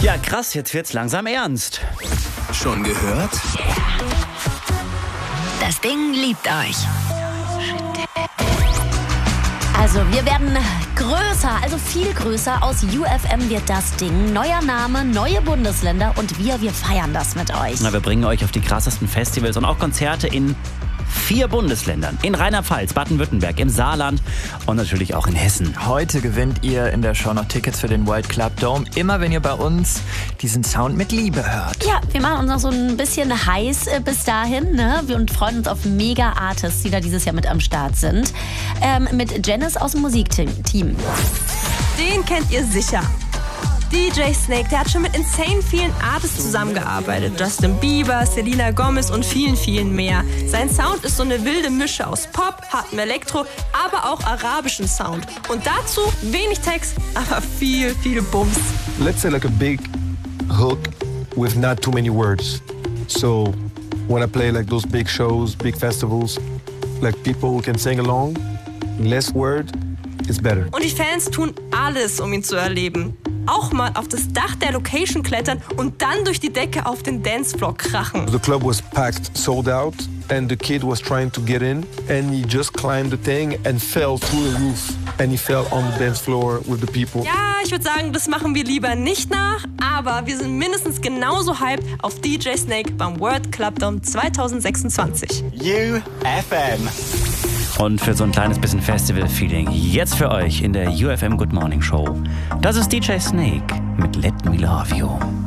Ja, krass, jetzt wird's langsam ernst. Schon gehört? Das Ding liebt euch. Also wir werden größer, also viel größer. Aus UFM wird das Ding. Neuer Name, neue Bundesländer und wir feiern das mit euch. Na, wir bringen euch auf die krassesten Festivals und auch Konzerte in 4 Bundesländern. In Rheinland-Pfalz, Baden-Württemberg, im Saarland und natürlich auch in Hessen. Heute gewinnt ihr in der Show noch Tickets für den World Club Dome. Immer wenn ihr bei uns diesen Sound mit Liebe hört. Ja, wir machen uns noch so ein bisschen heiß bis dahin, ne? Und freuen uns auf Mega-Artists, die da dieses Jahr mit am Start sind. Mit Janice aus dem Musikteam. Den kennt ihr sicher. DJ Snake, der hat schon mit insane vielen Artists zusammengearbeitet. Justin Bieber, Selena Gomez und vielen, vielen mehr. Sein Sound ist so eine wilde Mische aus Pop, hartem Elektro, aber auch arabischem Sound. Und dazu wenig Text, aber viel, viel Bums. Let's say like a big hook with not too many words. So when I play like those big shows, big festivals, like people can sing along, less word is better. Und die Fans tun alles, um ihn zu erleben. Auch mal auf das Dach der Location klettern und dann durch die Decke auf den Dancefloor krachen. The club was packed, sold out, and the kid was trying to get in, and he just climbed the thing and fell through the roof. And he fell on the dance floor with the people. Ja, ich würde sagen, das machen wir lieber nicht nach, aber wir sind mindestens genauso hyped auf DJ Snake beim World Club Dome 2026. UFM. Und für so ein kleines bisschen Festival-Feeling jetzt für euch in der UFM Good Morning Show. Das ist DJ Snake mit Let Me Love You.